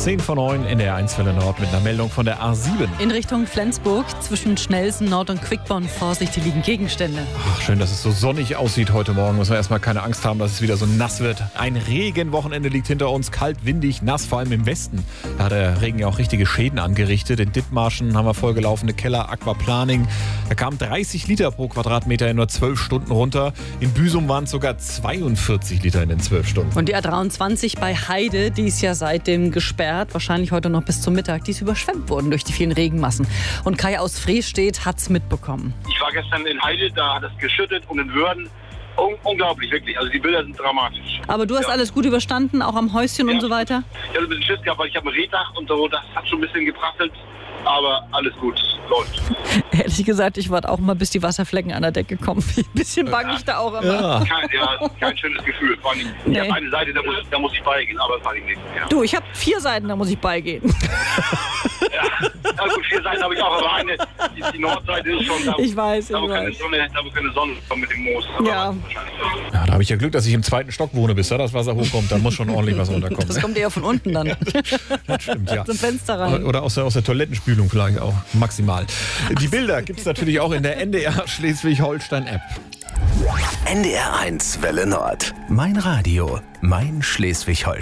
10:09 in der 1 Welle Nord mit einer Meldung von der A7. In Richtung Flensburg zwischen Schnelsen Nord und Quickborn. Vorsicht, hier liegen Gegenstände. Ach, schön, dass es so sonnig aussieht heute Morgen. Müssen wir erstmal keine Angst haben, dass es wieder so nass wird. Ein Regenwochenende liegt hinter uns. Kalt, windig, nass, vor allem im Westen. Da hat der Regen ja auch richtige Schäden angerichtet. In Dithmarschen haben wir vollgelaufene Keller, Aquaplaning. Da kamen 30 Liter pro Quadratmeter in nur 12 Stunden runter. In Büsum waren es sogar 42 Liter in den 12 Stunden. Und die A23 bei Heide, die ist ja seitdem gesperrt, wahrscheinlich heute noch bis zum Mittag. Die ist überschwemmt worden durch die vielen Regenmassen. Und Kai aus Frestedt hat's mitbekommen. Ich war gestern in Heide, da hat es geschüttet und in Würden. Unglaublich, wirklich. Also die Bilder sind dramatisch. Aber du hast alles gut überstanden, auch am Häuschen und so weiter? Ich hatte ein bisschen Schiss gehabt, weil ich habe ein Rehdach und so, das hat schon ein bisschen geprasselt. Aber alles gut, läuft. Ehrlich gesagt, ich warte auch mal, bis die Wasserflecken an der Decke kommen. Ein bisschen bange ich da auch immer. Ja. Kein schönes Gefühl. Ich habe eine Seite, da muss ich beigehen, aber das war nicht. Ja. Du, ich habe 4 Seiten, da muss ich beigehen. Ja gut, 4 Seiten habe ich auch, aber die Nordseite ist schon da. Ich weiß. Da wo keine Sonne kommt mit dem Moos. Ja. Ja, da habe ich ja Glück, dass ich im 2. Stock wohne, bis da das Wasser hochkommt. Da muss schon ordentlich was runterkommen. Das kommt eher von unten dann. Das stimmt, ja. Zum Fenster rein. Oder aus der Toilettenspülung vielleicht auch, maximal. Die Bilder gibt es natürlich auch in der NDR Schleswig-Holstein-App. NDR 1 Welle Nord. Mein Radio, mein Schleswig-Holstein.